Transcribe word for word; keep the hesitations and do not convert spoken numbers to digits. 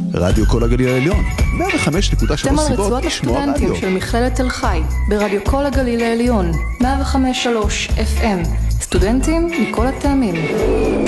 רדיו כל הגליל העליון, מאה וחמש נקודה שלוש אתם על סיבות רצועת לשמוע הסטודנטים רדיו. של מכללת תל חי, ברדיו כל הגליל העליון, מאה וחמש נקודה שלוש אף אם. סטודנטים מכל הטעמים.